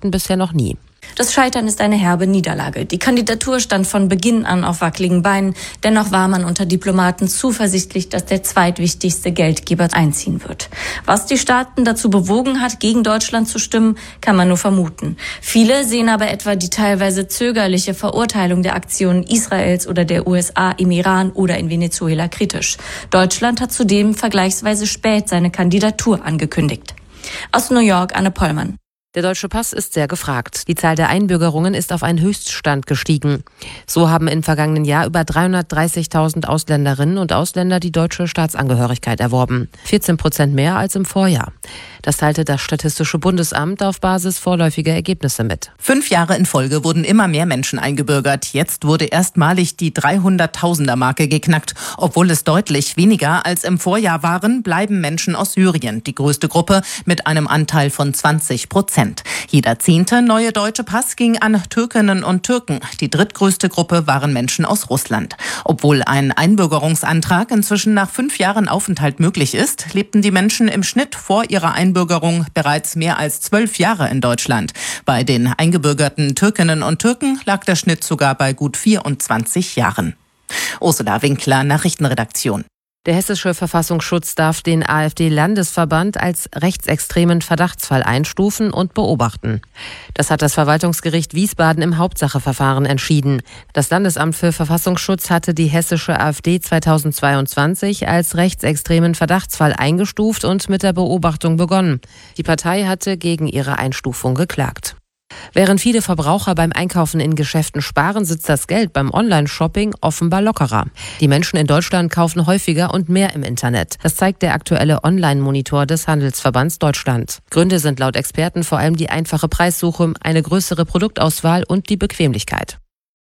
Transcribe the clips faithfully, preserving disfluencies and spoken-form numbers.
hatten bisher noch nie. Das Scheitern ist eine herbe Niederlage. Die Kandidatur stand von Beginn an auf wackeligen Beinen. Dennoch war man unter Diplomaten zuversichtlich, dass der zweitwichtigste Geldgeber einziehen wird. Was die Staaten dazu bewogen hat, gegen Deutschland zu stimmen, kann man nur vermuten. Viele sehen aber etwa die teilweise zögerliche Verurteilung der Aktionen Israels oder der U S A im Iran oder in Venezuela kritisch. Deutschland hat zudem vergleichsweise spät seine Kandidatur angekündigt. Aus New York, Anne Pollmann. Der deutsche Pass ist sehr gefragt. Die Zahl der Einbürgerungen ist auf einen Höchststand gestiegen. So haben im vergangenen Jahr über dreihundertdreißigtausend Ausländerinnen und Ausländer die deutsche Staatsangehörigkeit erworben. vierzehn Prozent mehr als im Vorjahr. Das teilte das Statistische Bundesamt auf Basis vorläufiger Ergebnisse mit. Fünf Jahre in Folge wurden immer mehr Menschen eingebürgert. Jetzt wurde erstmalig die dreihunderttausender-Marke geknackt. Obwohl es deutlich weniger als im Vorjahr waren, bleiben Menschen aus Syrien die größte Gruppe mit einem Anteil von zwanzig Prozent. Jeder zehnte neue deutsche Pass ging an Türkinnen und Türken. Die drittgrößte Gruppe waren Menschen aus Russland. Obwohl ein Einbürgerungsantrag inzwischen nach fünf Jahren Aufenthalt möglich ist, lebten die Menschen im Schnitt vor ihrer Einbürgerung bereits mehr als zwölf Jahre in Deutschland. Bei den eingebürgerten Türkinnen und Türken lag der Schnitt sogar bei gut vierundzwanzig Jahren. Ursula Winkler, Nachrichtenredaktion. Der hessische Verfassungsschutz darf den AfD-Landesverband als rechtsextremen Verdachtsfall einstufen und beobachten. Das hat das Verwaltungsgericht Wiesbaden im Hauptsacheverfahren entschieden. Das Landesamt für Verfassungsschutz hatte die hessische AfD zweitausendzweiundzwanzig als rechtsextremen Verdachtsfall eingestuft und mit der Beobachtung begonnen. Die Partei hatte gegen ihre Einstufung geklagt. Während viele Verbraucher beim Einkaufen in Geschäften sparen, sitzt das Geld beim Online-Shopping offenbar lockerer. Die Menschen in Deutschland kaufen häufiger und mehr im Internet. Das zeigt der aktuelle Online-Monitor des Handelsverbands Deutschland. Gründe sind laut Experten vor allem die einfache Preissuche, eine größere Produktauswahl und die Bequemlichkeit.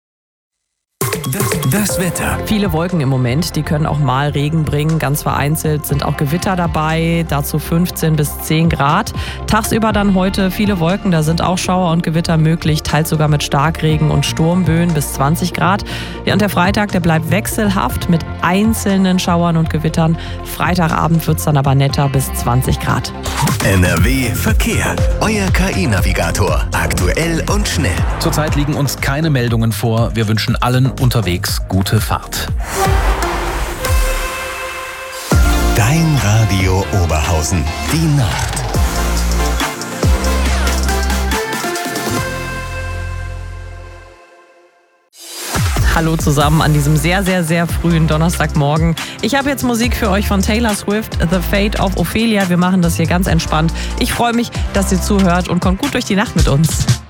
Das Wetter. Viele Wolken im Moment, die können auch mal Regen bringen. Ganz vereinzelt sind auch Gewitter dabei, dazu fünfzehn bis zehn Grad. Tagsüber dann heute viele Wolken, da sind auch Schauer und Gewitter möglich, teils sogar mit Starkregen und Sturmböen bis zwanzig Grad. Ja, und der Freitag, der bleibt wechselhaft mit einzelnen Schauern und Gewittern. Freitagabend wird es dann aber netter bis zwanzig Grad. N R W Verkehr. Euer K I-Navigator. Aktuell und schnell. Zurzeit liegen uns keine Meldungen vor. Wir wünschen allen unterwegs gute Fahrt. Dein Radio Oberhausen. Die Nacht. Hallo zusammen an diesem sehr, sehr, sehr frühen Donnerstagmorgen. Ich habe jetzt Musik für euch von Taylor Swift, The Fate of Ophelia. Wir machen das hier ganz entspannt. Ich freue mich, dass ihr zuhört und kommt gut durch die Nacht mit uns.